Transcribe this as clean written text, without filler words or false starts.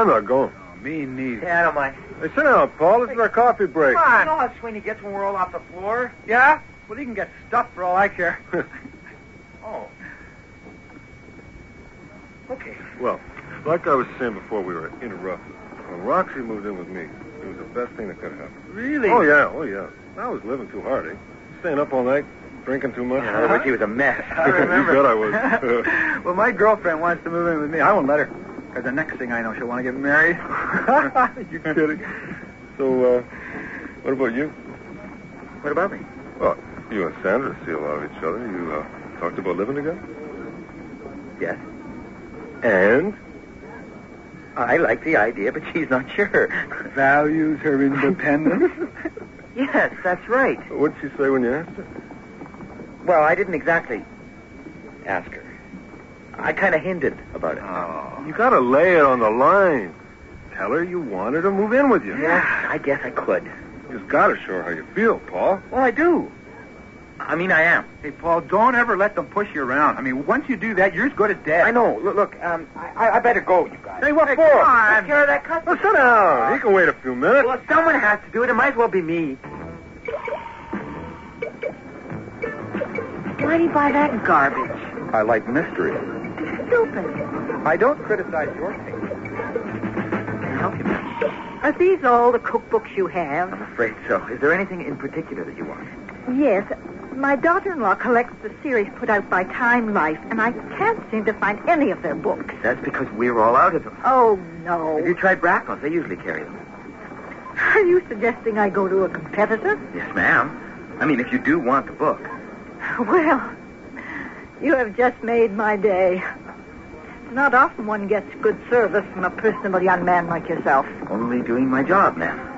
I'm not going. Oh, me neither. Yeah, I don't mind. Hey, sit down, Paul. This is our coffee break. Come on. You know how Sweeney gets when we're all off the floor? Yeah? Well, he can get stuffed for all I care. Oh. Okay. Well, like I was saying before we were interrupted, when Roxy moved in with me, it was the best thing that could have happened. Really? Oh, yeah. I was living too hard, eh? Staying up all night, drinking too much. In other words, he was a mess. I remember. You bet I was. Well, my girlfriend wants to move in with me. I won't let her. Because the next thing I know, she'll want to get married. You kidding? So, what about you? What about me? Well, you and Sandra see a lot of each other. You talked about living together? Yes. And? I like the idea, but she's not sure. Values her independence. Yes, that's right. What'd she say when you asked her? Well, I didn't exactly ask her. I kind of hinted about it. Oh. You gotta lay it on the line. Tell her you want her to move in with you. Yeah, I guess I could. You just gotta show her how you feel, Paul. Well, I do. I mean, I am. Hey, Paul, don't ever let them push you around. I mean, once you do that, you're as good as dead. I know. Look, I better go, you guys. Hey, what for? Come on. Take care of that customer. Well, sit down. He can wait a few minutes. Well, if someone has to do it, it might as well be me. Why'd he buy that garbage? I like mystery. Stupid. I don't criticize your taste. Help you, ma'am. Are these all the cookbooks you have? I'm afraid so. Is there anything in particular that you want? Yes. My daughter-in-law collects the series put out by Time Life, and I can't seem to find any of their books. That's because we're all out of them. Oh, no. Have you tried Bracknell's? They usually carry them. Are you suggesting I go to a competitor? Yes, ma'am. I mean, if you do want the book. Well, you have just made my day. It's not often one gets good service from a personable young man like yourself. Only doing my job, ma'am.